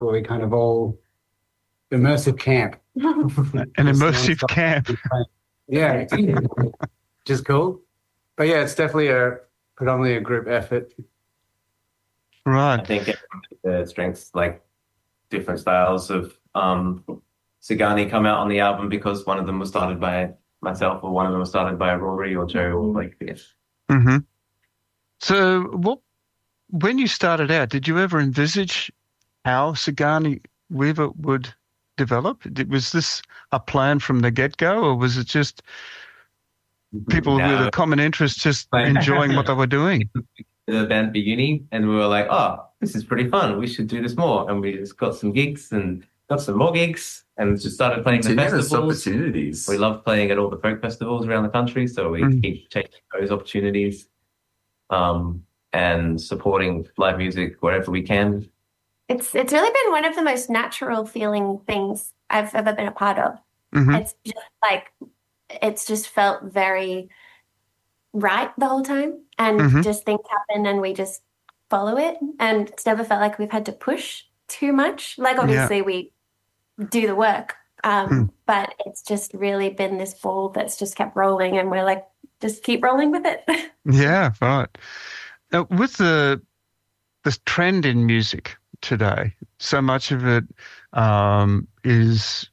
where we kind of all immersive camp. An immersive camp. Yeah, which is cool. But yeah, it's definitely predominantly a group effort. Right. I think the strengths, like different styles of Sagani come out on the album because one of them was started by myself or one of them was started by Rory or Joe or like this. Mm-hmm. So when you started out, did you ever envisage how Sagani Weaver would develop? Was this a plan from the get-go, or was it just people with a common interest just enjoying what they were doing? The band for uni, and we were like, oh, this is pretty fun. We should do this more. And we just got some gigs and got some more gigs and just started playing the festivals. Opportunities. We love playing at all the folk festivals around the country, so we keep taking those opportunities and supporting live music wherever we can. It's really been one of the most natural feeling things I've ever been a part of. Mm-hmm. It's just like, it's just felt very right the whole time, and just things happen and we just follow it, and it's never felt like we've had to push too much. Like obviously we do the work, but it's just really been this ball that's just kept rolling, and we're like, just keep rolling with it. Yeah, right. With this trend in music today, so much of it is,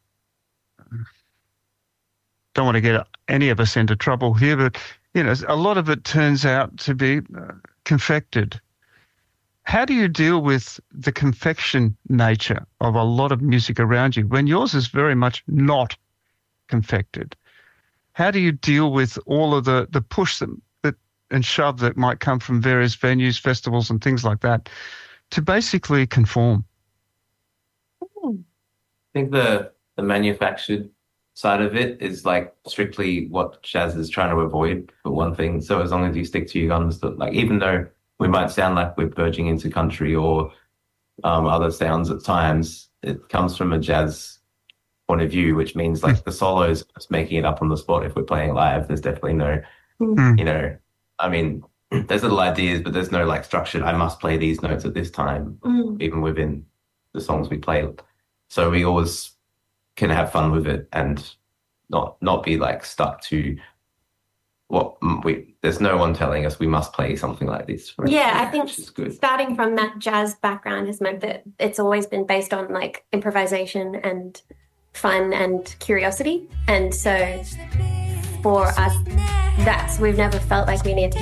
don't want to get any of us into trouble here, but you know, a lot of it turns out to be confected. How do you deal with the confection nature of a lot of music around you when yours is very much not confected? How do you deal with all of the push that and shove that might come from various venues, festivals and things like that to basically conform? I think the manufactured side of it is like strictly what jazz is trying to avoid, for one thing. So as long as you stick to your guns, that like even though we might sound like we're verging into country or other sounds at times, it comes from a jazz point of view, which means like the solos just making it up on the spot. If we're playing live, there's definitely no, you know, I mean, there's little ideas, but there's no like structured, I must play these notes at this time, even within the songs we play. So we always can have fun with it and not be like stuck to there's no one telling us we must play something like this. Yeah, I think starting from that jazz background has meant that it's always been based on like improvisation and fun and curiosity. And so for us, we've never felt like we need to